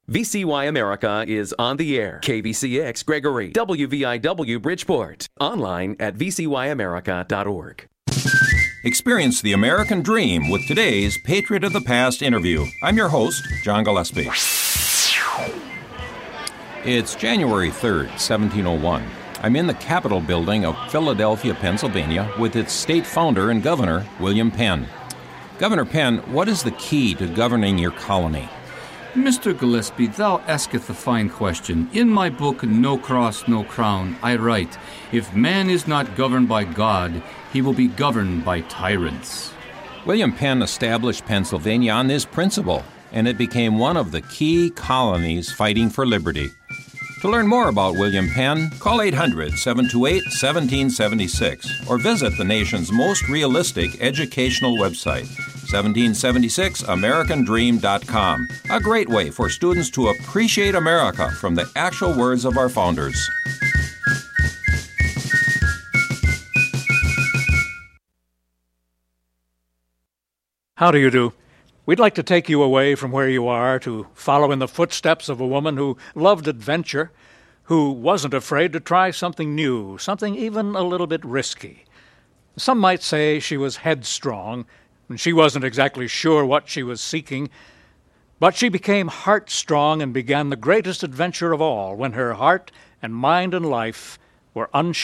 VCY America is on the air. KVCX Gregory, WVIW Bridgeport. Online at vcyamerica.org. Experience the American dream with today's Patriot of the Past interview. I'm your host, John Gillespie. It's January 3rd, 1701. I'm in the Capitol building of Philadelphia, Pennsylvania, with its state founder and governor, William Penn. Governor Penn, what is the key to governing your colony? Mr. Gillespie, thou asketh a fine question. In my book, No Cross, No Crown, I write, if man is not governed by God, he will be governed by tyrants. William Penn established Pennsylvania on this principle, and it became one of the key colonies fighting for liberty. To learn more about William Penn, call 800-728-1776 or visit the nation's most realistic educational website, 1776americandream.com. A great way for students to appreciate America from the actual words of our founders. How do you do? We'd like to take you away from where you are to follow in the footsteps of a woman who loved adventure, who wasn't afraid to try something new, something even a little bit risky. Some might say she was headstrong, and she wasn't exactly sure what she was seeking, but she became heart-strong and began the greatest adventure of all when her heart and mind and life were unshaken.